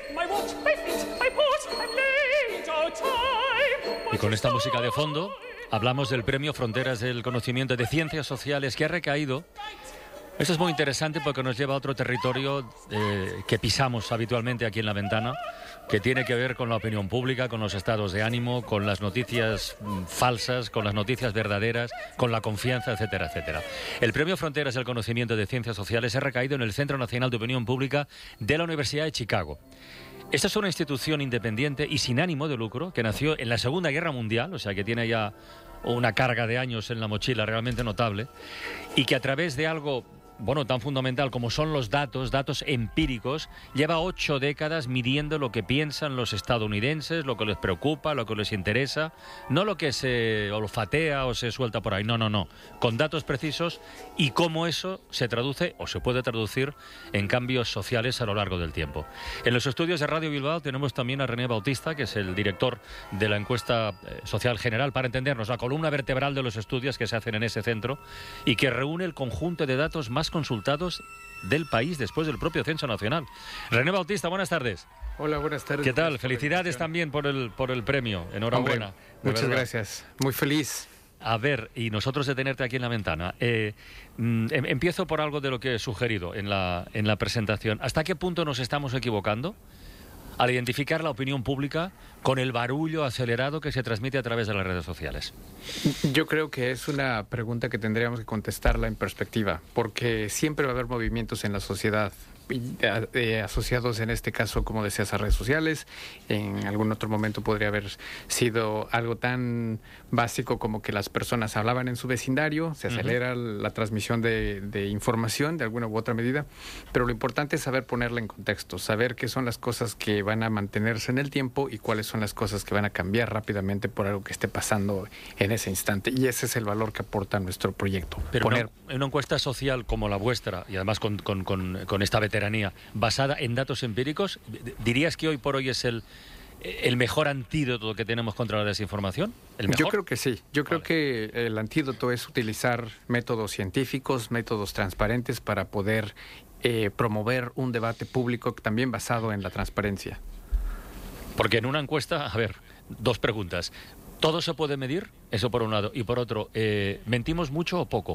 Y con esta música de fondo hablamos del Premio Fronteras del Conocimiento de Ciencias Sociales que ha recaído. Esto es muy interesante porque nos lleva a otro territorio que pisamos habitualmente aquí en La Ventana, que tiene que ver con la opinión pública, con los estados de ánimo, con las noticias falsas, con las noticias verdaderas, con la confianza, etcétera, etcétera. El Premio Fronteras del Conocimiento de Ciencias Sociales ha recaído en el Centro Nacional de Opinión Pública de la Universidad de Chicago. Esta es una institución independiente y sin ánimo de lucro que nació en la Segunda Guerra Mundial, o sea que tiene ya una carga de años en la mochila realmente notable, y que a través de algo tan fundamental como son los datos empíricos, lleva 8 décadas midiendo lo que piensan los estadounidenses, lo que les preocupa, lo que les interesa, no lo que se olfatea o se suelta por ahí, no, con datos precisos y cómo eso se traduce o se puede traducir en cambios sociales a lo largo del tiempo. En los estudios de Radio Bilbao tenemos también a René Bautista, que es el director de la encuesta social general, para entendernos, la columna vertebral de los estudios que se hacen en ese centro y que reúne el conjunto de datos más consultados del país después del propio Censo Nacional. René Bautista, buenas tardes. Hola, buenas tardes. ¿Qué tal? Felicidades también por el premio. Enhorabuena. Hombre, muchas gracias. Muy feliz. A ver, y nosotros de tenerte aquí en La Ventana, empiezo por algo de lo que he sugerido en la presentación. ¿Hasta qué punto nos estamos equivocando al identificar la opinión pública con el barullo acelerado que se transmite a través de las redes sociales? Yo creo que es una pregunta que tendríamos que contestarla en perspectiva, porque siempre va a haber movimientos en la sociedad asociados en este caso, como decías, a redes sociales. En algún otro momento podría haber sido algo tan básico como que las personas hablaban en su vecindario, se acelera la transmisión de información de alguna u otra medida, pero lo importante es saber ponerla en contexto, saber qué son las cosas que van a mantenerse en el tiempo y cuáles son las cosas que van a cambiar rápidamente por algo que esté pasando en ese instante, y ese es el valor que aporta nuestro proyecto. Pero en una encuesta social como la vuestra, y además con esta veteranía basada en datos empíricos, ¿dirías que hoy por hoy es el mejor antídoto que tenemos contra la desinformación? ¿El mejor? Yo creo que sí. Yo creo que el antídoto es utilizar métodos científicos, métodos transparentes para poder promover un debate público también basado en la transparencia. Porque en una encuesta, a ver, 2 preguntas. ¿Todo se puede medir? Eso por un lado. Y por otro, ¿mentimos mucho o poco?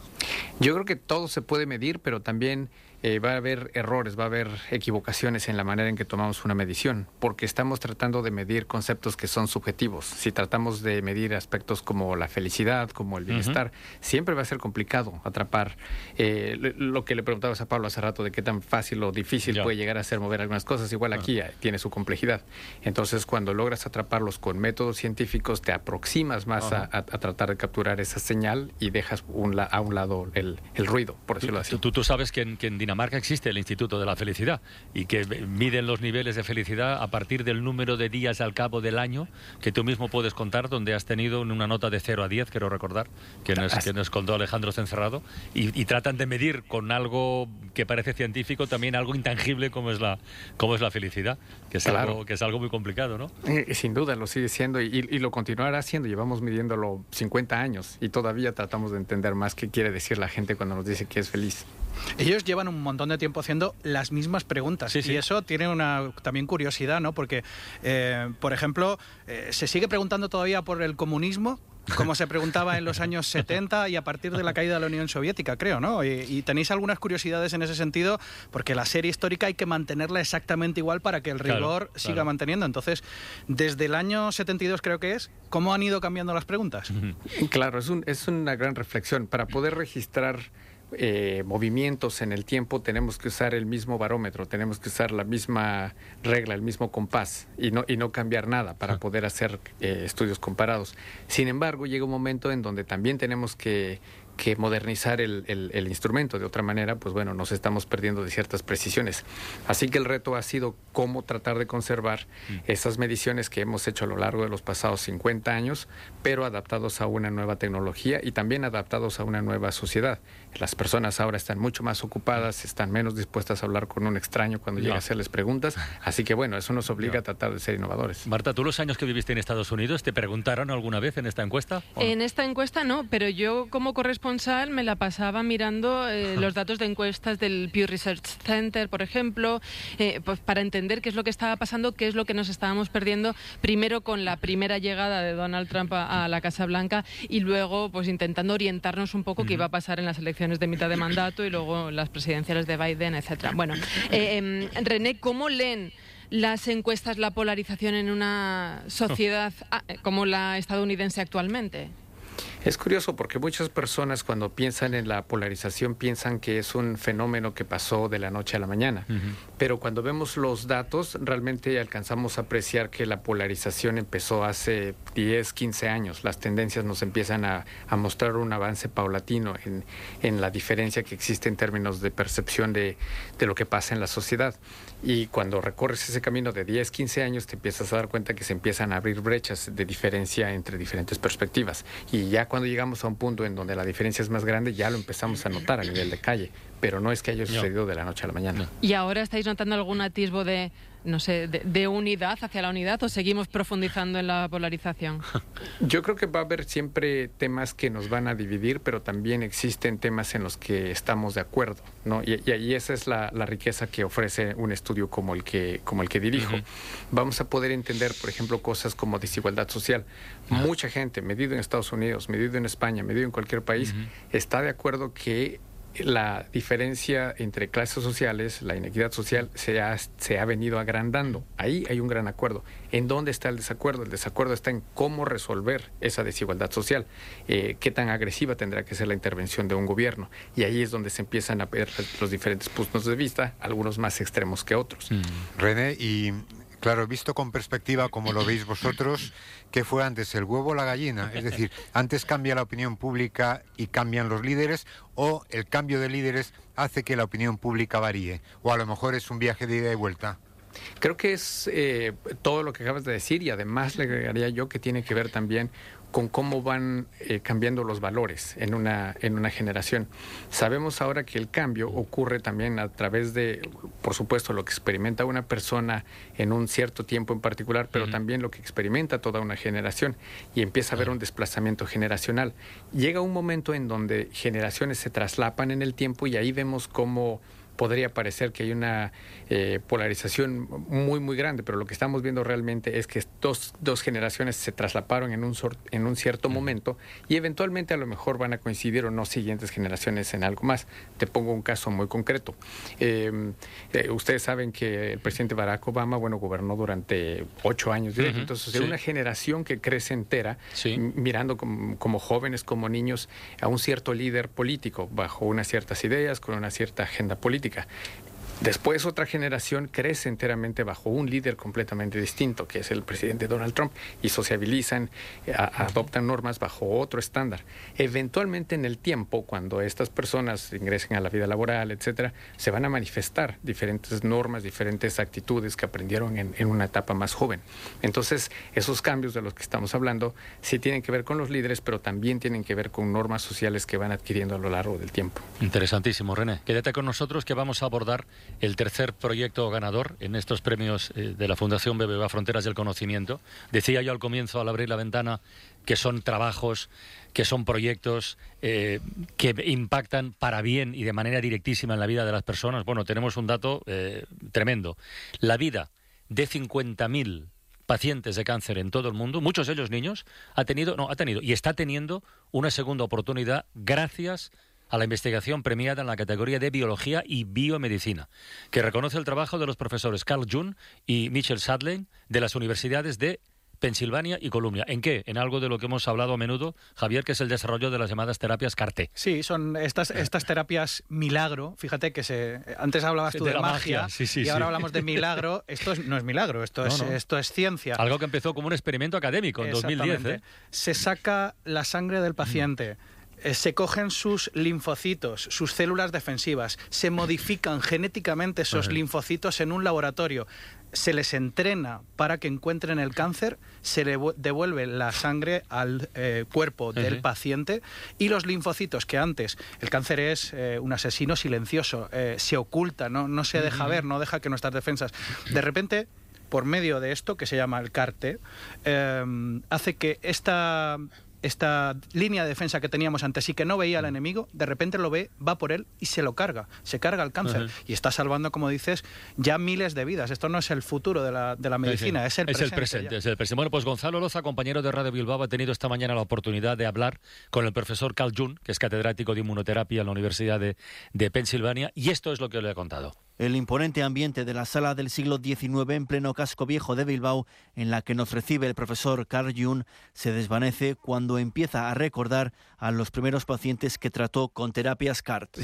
Yo creo que todo se puede medir, pero también va a haber errores, va a haber equivocaciones en la manera en que tomamos una medición, porque estamos tratando de medir conceptos que son subjetivos. Si tratamos de medir aspectos como la felicidad, como el bienestar, siempre va a ser complicado atrapar lo que le preguntabas a Pablo hace rato, de qué tan fácil o difícil puede llegar a ser mover algunas cosas. Igual aquí tiene su complejidad. Entonces, cuando logras atraparlos con métodos científicos, te aproximas más a tratar de capturar esa señal y dejas a un lado el ruido, por decirlo así. Tú sabes que en Dinamarca existe el Instituto de la Felicidad y que miden los niveles de felicidad a partir del número de días al cabo del año que tú mismo puedes contar, donde has tenido una nota de 0 a 10, quiero recordar, que nos contó Alejandro Cencerrado, y tratan de medir con algo que parece científico también algo intangible como es la felicidad, que es algo muy complicado, ¿no? Sin duda lo sigue siendo y lo continuará siendo. Llevamos midiéndolo 50 años y todavía tratamos de entender más qué quiere decir la gente cuando nos dice que es feliz. Ellos llevan un montón de tiempo haciendo las mismas preguntas y eso tiene una también curiosidad, ¿no? Porque, por ejemplo, se sigue preguntando todavía por el comunismo, como se preguntaba en los años 70 y a partir de la caída de la Unión Soviética, creo, ¿no? Y tenéis algunas curiosidades en ese sentido, porque la serie histórica hay que mantenerla exactamente igual para que el rigor siga manteniendo. Entonces, desde el año 72 creo que es, ¿cómo han ido cambiando las preguntas? Claro, es una gran reflexión. Para poder registrar movimientos en el tiempo tenemos que usar el mismo barómetro, tenemos que usar la misma regla, el mismo compás y no cambiar nada para poder hacer estudios comparados. Sin embargo, llega un momento en donde también tenemos que modernizar el instrumento. De otra manera, pues bueno, nos estamos perdiendo de ciertas precisiones. Así que el reto ha sido cómo tratar de conservar esas mediciones que hemos hecho a lo largo de los pasados 50 años, pero adaptados a una nueva tecnología y también adaptados a una nueva sociedad. Las personas ahora están mucho más ocupadas, están menos dispuestas a hablar con un extraño cuando llega a hacerles preguntas. Así que bueno, eso nos obliga a tratar de ser innovadores. Marta, ¿tú los años que viviste en Estados Unidos te preguntaron alguna vez en esta encuesta? En esta encuesta no, pero yo como corresponsal me la pasaba mirando los datos de encuestas del Pew Research Center, por ejemplo, pues para entender entender qué es lo que estaba pasando, qué es lo que nos estábamos perdiendo, primero con la primera llegada de Donald Trump a la Casa Blanca y luego pues intentando orientarnos un poco qué iba a pasar en las elecciones de mitad de mandato y luego las presidenciales de Biden, etcétera. Bueno, René, ¿cómo leen las encuestas la polarización en una sociedad como la estadounidense actualmente? Es curioso porque muchas personas cuando piensan en la polarización piensan que es un fenómeno que pasó de la noche a la mañana. Pero cuando vemos los datos realmente alcanzamos a apreciar que la polarización empezó hace 10, 15 años. Las tendencias nos empiezan a mostrar un avance paulatino en la diferencia que existe en términos de percepción de lo que pasa en la sociedad. Y cuando recorres ese camino de 10, 15 años te empiezas a dar cuenta que se empiezan a abrir brechas de diferencia entre diferentes perspectivas. Y ya cuando llegamos a un punto en donde la diferencia es más grande, ya lo empezamos a notar a nivel de calle, pero no es que haya sucedido de la noche a la mañana. ¿Y ahora estáis notando algún atisbo de, no sé, de unidad hacia la unidad o seguimos profundizando en la polarización? Yo creo que va a haber siempre temas que nos van a dividir, pero también existen temas en los que estamos de acuerdo, ¿no? Y esa es la riqueza que ofrece un estudio como el que dirijo. Vamos a poder entender, por ejemplo, cosas como desigualdad social. Mucha gente, medido en Estados Unidos, medido en España, medido en cualquier país, está de acuerdo que la diferencia entre clases sociales, la inequidad social, se ha venido agrandando. Ahí hay un gran acuerdo. ¿En dónde está el desacuerdo? El desacuerdo está en cómo resolver esa desigualdad social. ¿Qué tan agresiva tendrá que ser la intervención de un gobierno? Y ahí es donde se empiezan a ver los diferentes puntos de vista, algunos más extremos que otros. René, y claro, visto con perspectiva, como lo veis vosotros, ¿qué fue antes, el huevo o la gallina? Es decir, ¿antes cambia la opinión pública y cambian los líderes, o el cambio de líderes hace que la opinión pública varíe? O a lo mejor es un viaje de ida y vuelta. Creo que es todo lo que acabas de decir, y además le agregaría yo que tiene que ver también con cómo van cambiando los valores en una generación. Sabemos ahora que el cambio ocurre también a través de, por supuesto, lo que experimenta una persona en un cierto tiempo en particular, pero también lo que experimenta toda una generación, y empieza a haber un desplazamiento generacional. Llega un momento en donde generaciones se traslapan en el tiempo, y ahí vemos cómo podría parecer que hay una polarización muy, muy grande, pero lo que estamos viendo realmente es que dos generaciones se traslaparon en un cierto momento, y eventualmente a lo mejor van a coincidir o no siguientes generaciones en algo más. Te pongo un caso muy concreto. Ustedes saben que el presidente Barack Obama, gobernó durante 8 años. Entonces, de una generación que crece entera, mirando como jóvenes, como niños, a un cierto líder político, bajo unas ciertas ideas, con una cierta agenda política. Después otra generación crece enteramente bajo un líder completamente distinto, que es el presidente Donald Trump, y sociabilizan, adoptan normas bajo otro estándar. Eventualmente en el tiempo, cuando estas personas ingresen a la vida laboral, etcétera, se van a manifestar diferentes normas, diferentes actitudes que aprendieron en una etapa más joven. Entonces, esos cambios de los que estamos hablando sí tienen que ver con los líderes, pero también tienen que ver con normas sociales que van adquiriendo a lo largo del tiempo. Interesantísimo, René. Quédate con nosotros, que vamos a abordar el tercer proyecto ganador en estos premios de la Fundación BBVA Fronteras del Conocimiento. Decía yo al comienzo, al abrir la ventana, que son trabajos, que son proyectos que impactan para bien y de manera directísima en la vida de las personas. Bueno, tenemos un dato tremendo. La vida de 50.000 pacientes de cáncer en todo el mundo, muchos de ellos niños, ha tenido y está teniendo una segunda oportunidad gracias a la investigación premiada en la categoría de Biología y Biomedicina, que reconoce el trabajo de los profesores Carl June y Mitchell Sadlein de las universidades de Pensilvania y Columbia. ¿En qué? En algo de lo que hemos hablado a menudo, Javier, que es el desarrollo de las llamadas terapias CAR-T. Sí, son estas terapias milagro. Fíjate que antes hablabas tú de magia, y ahora hablamos de milagro. Esto no es milagro, esto es ciencia. Algo que empezó como un experimento académico en 2010. Se saca la sangre del paciente. Se cogen sus linfocitos, sus células defensivas, se modifican genéticamente esos linfocitos en un laboratorio, se les entrena para que encuentren el cáncer, se le devuelve la sangre al cuerpo del paciente, y los linfocitos que antes, el cáncer es un asesino silencioso, se oculta, no se deja ver, no deja que nuestras defensas, de repente, por medio de esto que se llama el CAR-T, hace que esta línea de defensa que teníamos antes y que no veía al enemigo, de repente lo ve, va por él y se lo carga, se carga el cáncer y está salvando, como dices, ya miles de vidas. Esto no es el futuro de la medicina, es el presente. Es el presente. Bueno, pues Gonzalo Loza, compañero de Radio Bilbao, ha tenido esta mañana la oportunidad de hablar con el profesor Carl June, que es catedrático de inmunoterapia en la Universidad de Pensilvania, y esto es lo que le he contado. El imponente ambiente de la sala del siglo XIX en pleno casco viejo de Bilbao, en la que nos recibe el profesor Carl June, se desvanece cuando empieza a recordar a los primeros pacientes que trató con terapias CART.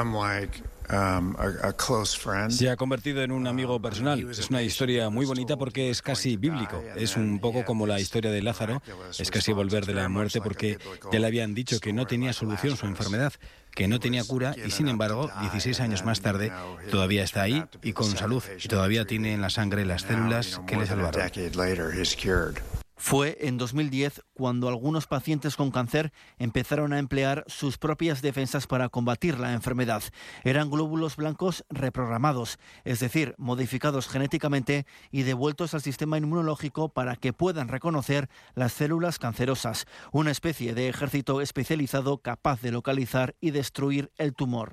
Se ha convertido en un amigo personal. Es una historia muy bonita porque es casi bíblico. Es un poco como la historia de Lázaro. Es casi volver de la muerte porque ya le habían dicho que no tenía solución su enfermedad, que no tenía cura y sin embargo, 16 años más tarde, todavía está ahí y con salud y todavía tiene en la sangre las células que le salvaron. Fue en 2010 cuando algunos pacientes con cáncer empezaron a emplear sus propias defensas para combatir la enfermedad. Eran glóbulos blancos reprogramados, es decir, modificados genéticamente y devueltos al sistema inmunológico para que puedan reconocer las células cancerosas, una especie de ejército especializado capaz de localizar y destruir el tumor.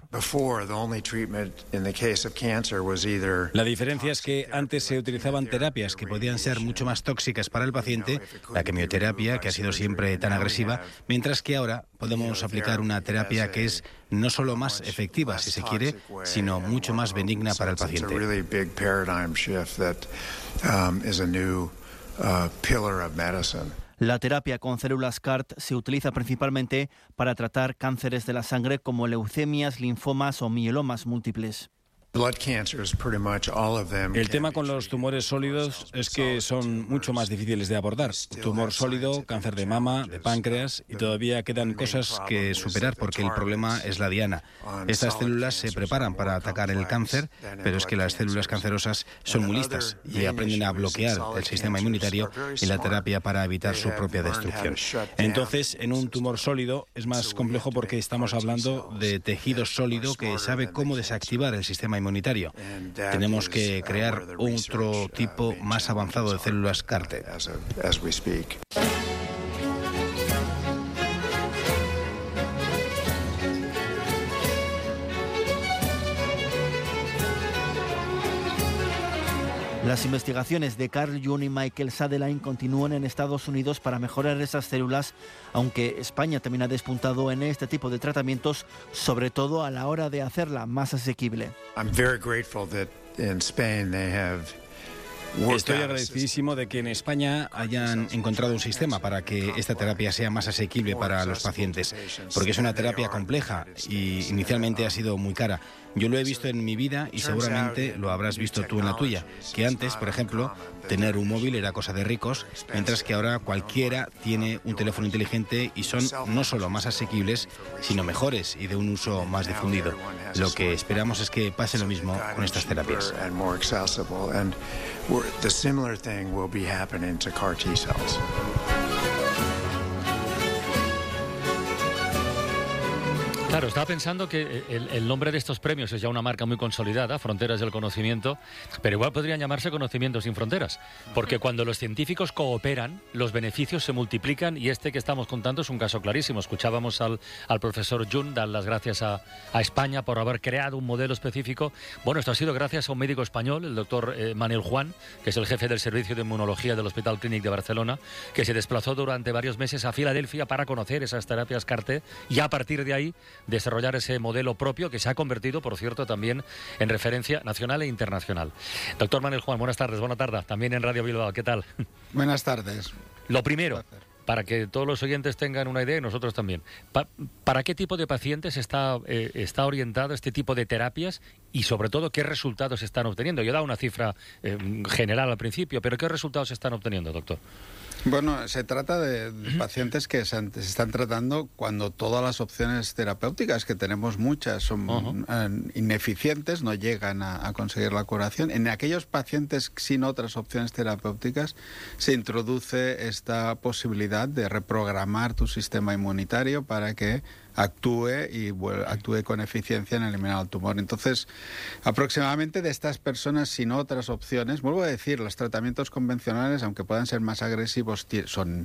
La diferencia es que antes se utilizaban terapias que podían ser mucho más tóxicas para el paciente, la quimioterapia, que ha sido siempre tan agresiva, mientras que ahora podemos aplicar una terapia que es no solo más efectiva, si se quiere, sino mucho más benigna para el paciente. La terapia con células CART se utiliza principalmente para tratar cánceres de la sangre como leucemias, linfomas o mielomas múltiples. El tema con los tumores sólidos es que son mucho más difíciles de abordar. Tumor sólido, cáncer de mama, de páncreas, y todavía quedan cosas que superar porque el problema es la diana. Estas células se preparan para atacar el cáncer, pero es que las células cancerosas son muy listas y aprenden a bloquear el sistema inmunitario y la terapia para evitar su propia destrucción. Entonces, en un tumor sólido es más complejo porque estamos hablando de tejido sólido que sabe cómo desactivar el sistema inmunitario. Tenemos que crear otro tipo más avanzado de células CART. Las investigaciones de Carl June y Michael Sadelain continúan en Estados Unidos para mejorar esas células, aunque España también ha despuntado en este tipo de tratamientos, sobre todo a la hora de hacerla más asequible. Estoy agradecidísimo de que en España hayan encontrado un sistema para que esta terapia sea más asequible para los pacientes, porque es una terapia compleja y inicialmente ha sido muy cara. Yo lo he visto en mi vida y seguramente lo habrás visto tú en la tuya, que antes, por ejemplo, tener un móvil era cosa de ricos, mientras que ahora cualquiera tiene un teléfono inteligente y son no solo más asequibles, sino mejores y de un uso más difundido. Lo que esperamos es que pase lo mismo con estas terapias. Claro, estaba pensando que el nombre de estos premios es ya una marca muy consolidada, Fronteras del Conocimiento, pero igual podrían llamarse Conocimientos sin Fronteras, porque cuando los científicos cooperan, los beneficios se multiplican y este que estamos contando es un caso clarísimo. Escuchábamos al profesor June dar las gracias a España por haber creado un modelo específico. Bueno, esto ha sido gracias a un médico español, el doctor Manuel Juan, que es el jefe del Servicio de Inmunología del Hospital Clínic de Barcelona, que se desplazó durante varios meses a Filadelfia para conocer esas terapias CAR-T y a partir de ahí desarrollar ese modelo propio que se ha convertido, por cierto, también en referencia nacional e internacional. Doctor Manuel Juan, buenas tardes, buena tarde, también en Radio Bilbao, ¿qué tal? Buenas tardes. Lo primero, para que todos los oyentes tengan una idea y nosotros también, ¿para qué tipo de pacientes está orientado este tipo de terapias y sobre todo qué resultados se están obteniendo? Yo he dado una cifra general al principio, pero ¿qué resultados se están obteniendo, doctor? Bueno, se trata de pacientes que se están tratando cuando todas las opciones terapéuticas, que tenemos muchas, son ineficientes, no llegan a conseguir la curación. En aquellos pacientes sin otras opciones terapéuticas se introduce esta posibilidad de reprogramar tu sistema inmunitario para que actúe con eficiencia en eliminar el tumor. Entonces, aproximadamente de estas personas sin otras opciones, vuelvo a decir, los tratamientos convencionales, aunque puedan ser más agresivos, son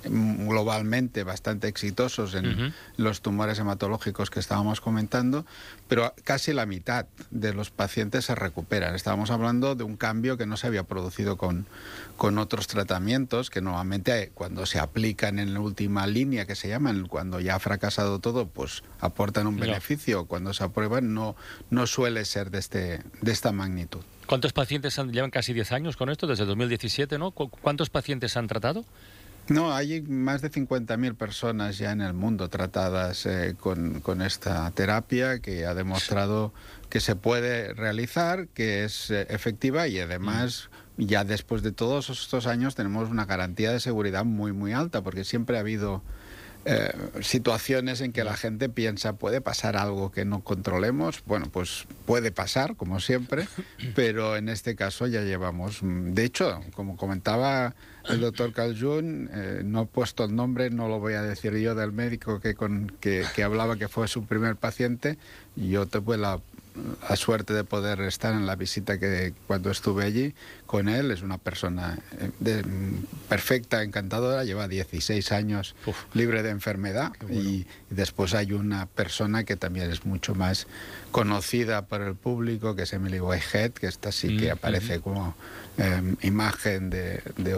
globalmente bastante exitosos en los tumores hematológicos que estábamos comentando, pero casi la mitad de los pacientes se recuperan. Estábamos hablando de un cambio que no se había producido con otros tratamientos, que normalmente cuando se aplican en la última línea, que se llaman, cuando ya ha fracasado todo, pues aportan un beneficio. Cuando se aprueban no suele ser de esta magnitud. ¿Cuántos pacientes llevan casi 10 años con esto, desde 2017, ¿no? ¿Cuántos pacientes han tratado? No, hay más de 50.000 personas ya en el mundo tratadas con esta terapia, que ha demostrado que se puede realizar, que es efectiva, y además ya después de todos estos años tenemos una garantía de seguridad muy, muy alta, porque siempre ha habido situaciones en que la gente piensa, ¿puede pasar algo que no controlemos? Bueno, pues puede pasar, como siempre, pero en este caso ya llevamos... De hecho, como comentaba el doctor Caljun, no he puesto el nombre, no lo voy a decir yo, del médico que hablaba, que fue su primer paciente, y yo tuve la suerte de poder estar en la visita que cuando estuve allí con él. Es una persona perfecta, encantadora, lleva 16 años libre de enfermedad. Bueno. Y después hay una persona que también es mucho más conocida por el público, que es Emily Whitehead, que esta sí que aparece como imagen de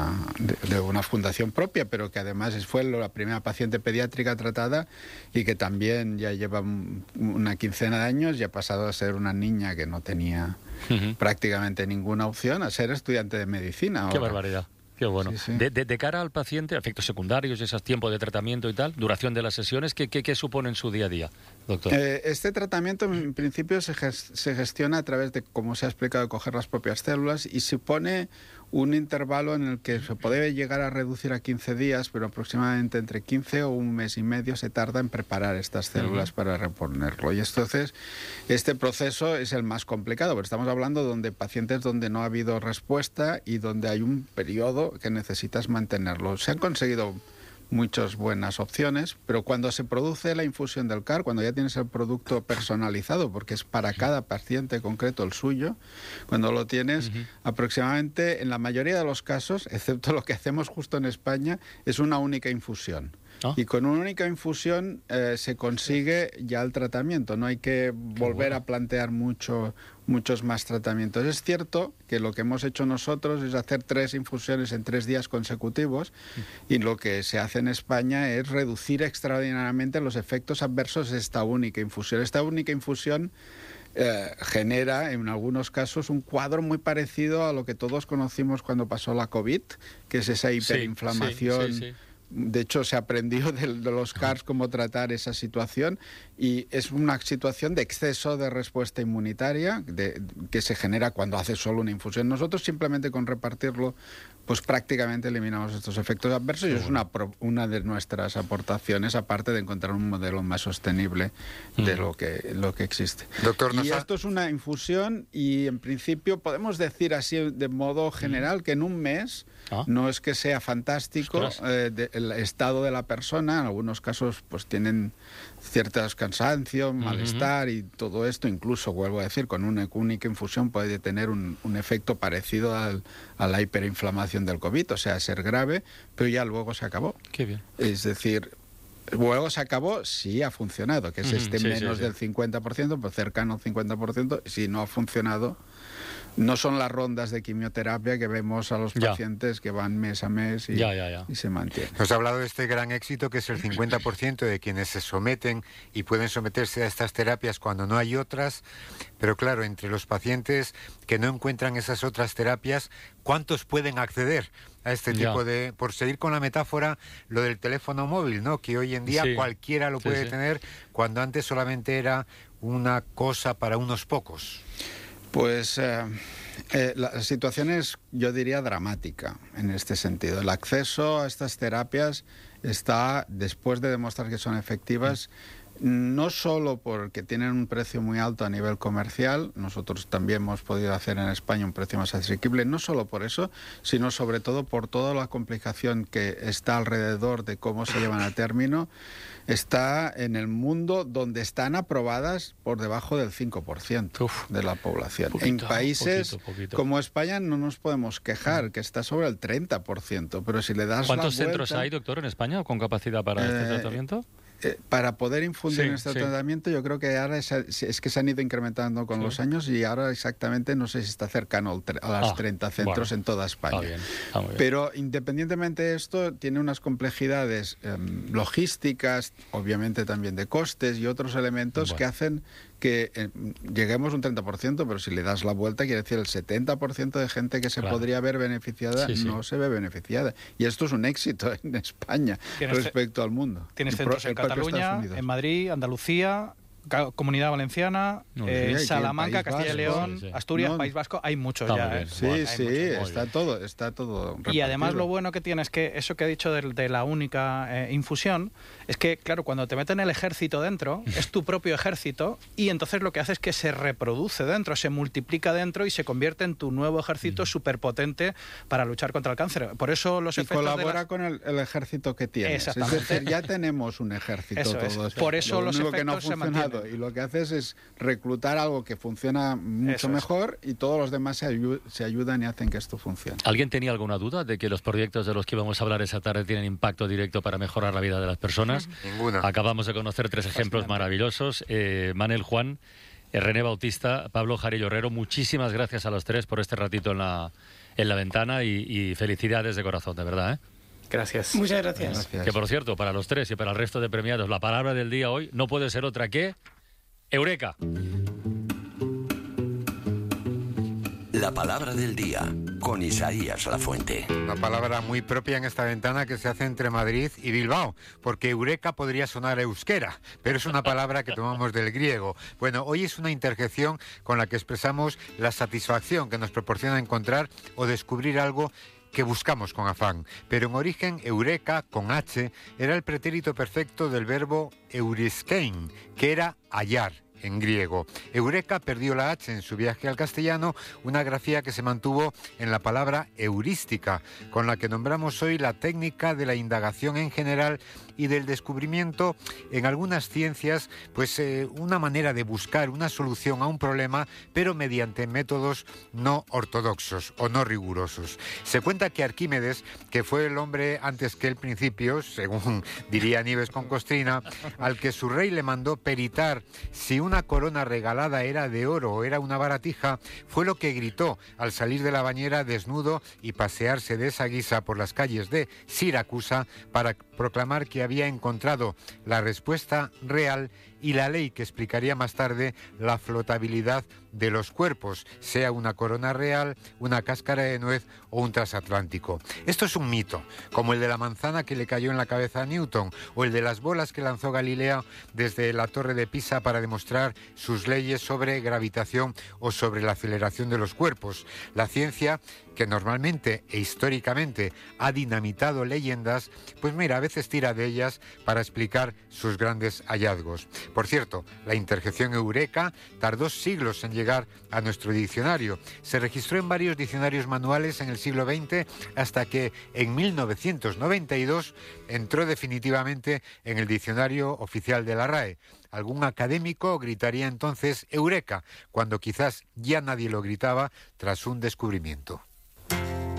una fundación propia, pero que además fue la primera paciente pediátrica tratada, y que también ya lleva una quincena de años y ha pasado a ser una niña que no tenía prácticamente ninguna opción a ser estudiante de medicina ahora. ¡Qué barbaridad! Qué bueno. Sí, sí. De cara al paciente, efectos secundarios, esos tiempos de tratamiento y tal, duración de las sesiones, ¿qué supone en su día a día, doctor? Este tratamiento en principio se gestiona a través de, como se ha explicado, coger las propias células, y supone un intervalo en el que se puede llegar a reducir a 15 días, pero aproximadamente entre 15 o un mes y medio se tarda en preparar estas células para reponerlo. Y entonces este proceso es el más complicado, porque estamos hablando de pacientes donde no ha habido respuesta y donde hay un periodo que necesitas mantenerlo. Se han conseguido muchas buenas opciones, pero cuando se produce la infusión del CAR, cuando ya tienes el producto personalizado, porque es para cada paciente concreto el suyo, cuando lo tienes, aproximadamente en la mayoría de los casos, excepto lo que hacemos justo en España, es una única infusión. Y con una única infusión se consigue ya el tratamiento, no hay que volver a plantear muchos más tratamientos. Es cierto que lo que hemos hecho nosotros es hacer 3 infusiones en 3 días consecutivos, y lo que se hace en España es reducir extraordinariamente los efectos adversos de esta única infusión. Esta única infusión genera en algunos casos un cuadro muy parecido a lo que todos conocimos cuando pasó la COVID, que es esa hiperinflamación. Sí. De hecho, se aprendió de los CARs cómo tratar esa situación, y es una situación de exceso de respuesta inmunitaria que se genera cuando haces solo una infusión. Nosotros simplemente con repartirlo, pues prácticamente eliminamos estos efectos adversos, y es una de nuestras aportaciones, aparte de encontrar un modelo más sostenible de lo que existe. Doctor, y esto es una infusión, y en principio podemos decir así de modo general que en un mes, no es que sea fantástico el estado de la persona. En algunos casos pues tienen ciertos cansancio, malestar y todo esto. Incluso, vuelvo a decir, con una única infusión puede tener un efecto parecido a la hiperinflamación del COVID, o sea, ser grave, pero ya luego se acabó. Qué bien. Es decir, luego se acabó si ha funcionado, que es menos del 50%, pues cercano al 50%. Si no ha funcionado, no son las rondas de quimioterapia que vemos a los pacientes que van mes a mes y se mantienen. Nos ha hablado de este gran éxito, que es el 50% de quienes se someten y pueden someterse a estas terapias cuando no hay otras. Pero claro, entre los pacientes que no encuentran esas otras terapias, ¿cuántos pueden acceder a este tipo de... Por seguir con la metáfora, lo del teléfono móvil, ¿no? Que hoy en día cualquiera lo puede tener, cuando antes solamente era una cosa para unos pocos. Pues la situación es, yo diría, dramática en este sentido. El acceso a estas terapias está, después de demostrar que son efectivas, no solo porque tienen un precio muy alto a nivel comercial, nosotros también hemos podido hacer en España un precio más asequible, no solo por eso, sino sobre todo por toda la complicación que está alrededor de cómo se llevan a término. Está en el mundo donde están aprobadas por debajo del 5% de la población. En países como España no nos podemos quejar, que está sobre el 30%, pero si le das ¿Cuántos la vuelta, centros hay, doctor, en España con capacidad para este tratamiento? Para poder infundir en este tratamiento, yo creo que ahora es que se han ido incrementando con los años y ahora exactamente no sé si está cercano a los 30 centros en toda España. Está bien. Pero independientemente de esto, tiene unas complejidades logísticas, obviamente también de costes y otros elementos que hacen que lleguemos a un 30%, pero si le das la vuelta, quiere decir el 70% de gente que se podría ver beneficiada no se ve beneficiada. Y esto es un éxito en España respecto al mundo. Tienes centros en Cataluña, en Madrid, Andalucía, Comunidad Valenciana, Salamanca, Castilla y León, Asturias, País Vasco, hay muchos ya. Está todo. Y además lo bueno que tiene es que eso que ha dicho de la única infusión, es que, claro, cuando te meten el ejército dentro, es tu propio ejército y entonces lo que hace es que se reproduce dentro, se multiplica dentro y se convierte en tu nuevo ejército superpotente para luchar contra el cáncer. Por eso los efectos colabora con el ejército que tienes. Es decir, ya tenemos un ejército todos. Por eso los efectos se mantienen. Y lo que haces es reclutar algo que funciona mucho mejor y todos los demás se ayudan y hacen que esto funcione. ¿Alguien tenía alguna duda de que los proyectos de los que íbamos a hablar esa tarde tienen impacto directo para mejorar la vida de las personas? Ninguna. Acabamos de conocer 3 ejemplos maravillosos. Manel Juan, René Bautista, Pablo Jarillo Herrero, muchísimas gracias a los 3 por este ratito en la ventana y felicidades de corazón, de verdad, ¿eh? Gracias. Muchas gracias. Que por cierto, para los 3 y para el resto de premiados, la palabra del día hoy no puede ser otra que Eureka. La palabra del día con Isaías Lafuente. Una palabra muy propia en esta ventana que se hace entre Madrid y Bilbao, porque Eureka podría sonar euskera, pero es una palabra que tomamos del griego. Bueno, hoy es una interjección con la que expresamos la satisfacción que nos proporciona encontrar o descubrir algo que buscamos con afán, pero en origen eureka, con H, era el pretérito perfecto del verbo euriskein, que era hallar en griego. Eureka perdió la H en su viaje al castellano, una grafía que se mantuvo en la palabra heurística, con la que nombramos hoy la técnica de la indagación en general y del descubrimiento en algunas ciencias, pues una manera de buscar una solución a un problema, pero mediante métodos no ortodoxos o no rigurosos. Se cuenta que Arquímedes, que fue el hombre antes que el principio, según diría Nieves con Costrina, al que su rey le mandó peritar si una corona regalada era de oro o era una baratija, fue lo que gritó al salir de la bañera desnudo y pasearse de esa guisa por las calles de Siracusa para proclamar que había encontrado la respuesta real y la ley que explicaría más tarde la flotabilidad de los cuerpos, sea una corona real, una cáscara de nuez o un transatlántico. Esto es un mito, como el de la manzana que le cayó en la cabeza a Newton o el de las bolas que lanzó Galileo desde la torre de Pisa para demostrar sus leyes sobre gravitación o sobre la aceleración de los cuerpos. La ciencia, que normalmente e históricamente ha dinamitado leyendas, pues mira, a veces tira de ellas para explicar sus grandes hallazgos. Por cierto, la interjección eureka tardó siglos en llegar a nuestro diccionario. Se registró en varios diccionarios manuales en el siglo XX hasta que en 1992 entró definitivamente en el diccionario oficial de la RAE. Algún académico gritaría entonces eureka, cuando quizás ya nadie lo gritaba tras un descubrimiento.